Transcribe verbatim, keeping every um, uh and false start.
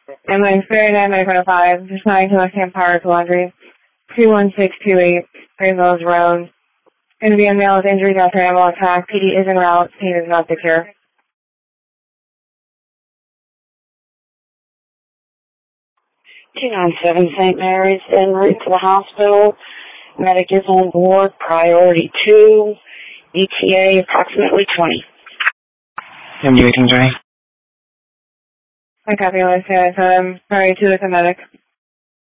Ambulance thirty-nine by twenty-five, responding to West Camp Park, Laundry, two one six two eight, Greenville's Road. Going to be a male with injuries after animal attack. P D is en route. Scene is not secure. two nine seven Saint Mary's, en route to the hospital. Medic is on board, priority two, E T A approximately twenty. M U eighteen twenty. I copy, Alicia. Um, priority two with the medic.